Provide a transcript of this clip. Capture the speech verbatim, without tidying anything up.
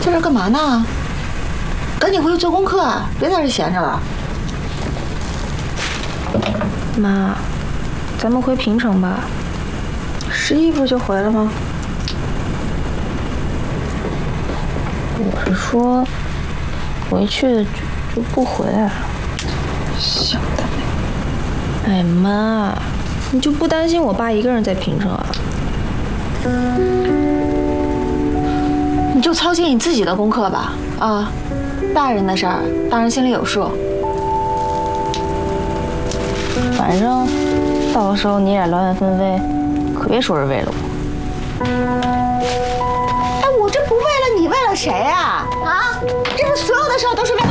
在这干嘛呢？赶紧回去做功课啊，别在这闲着了。 妈，咱们回平城吧。 十一不是就回了吗？ 我是说，回去就就不回来了。 想得美！ 哎妈，你就不担心我爸一个人在平城啊？ 你就操心你自己的功课吧，啊，大人的事儿，大人心里有数。 反正到时候你俩劳燕分飞，可别说是为了我。 哎，我这不为了你，为了谁啊？啊，这是所有的事儿都是为了。